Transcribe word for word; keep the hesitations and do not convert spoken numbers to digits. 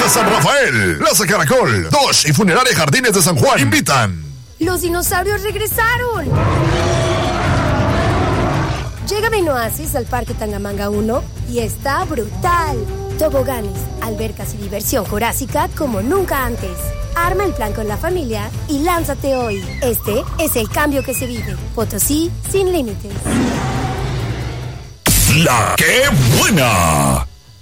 Funeraria San Rafael, Plaza Caracol, Dodge y Funeraria Jardines de San Juan invitan. ¡Los dinosaurios regresaron! Llega Benoasis al Parque Tangamanga uno y está brutal. Toboganes, albercas y diversión jurásica como nunca antes. Arma el plan con la familia y lánzate hoy. Este es el cambio que se vive. Potosí sin límites. La que buena.